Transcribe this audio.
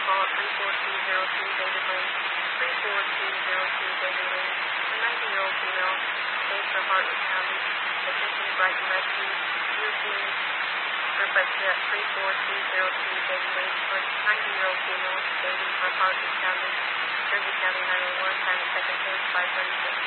call at 34202 David Lane. 34202 David Lane. A 90-year-old female, saved her heart was pounding. Attention Brighton Rescue. European requested at 34202 David Lane. For a 90-year-old female, saving her heart was pounding. Jersey County 911, time of second page 536.